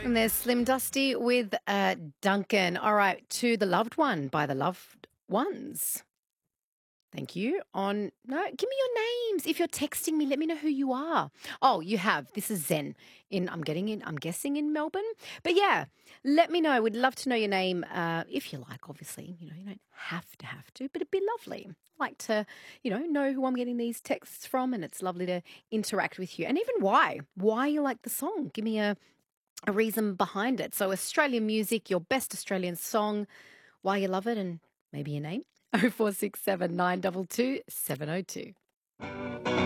And there's Slim Dusty with Duncan. All right, to the loved one by the loved ones. Thank you. No, give me your names. If you're texting me, let me know who you are. Oh, you have. This is Zen I'm guessing in Melbourne. But yeah, let me know. We'd love to know your name if you like, obviously. You don't have to, but it'd be lovely. Like to, know who I'm getting these texts from, and it's lovely to interact with you. And even why you like the song. Give me a reason behind it. So Australian music, your best Australian song, why you love it, and maybe your name. 0467 922 702.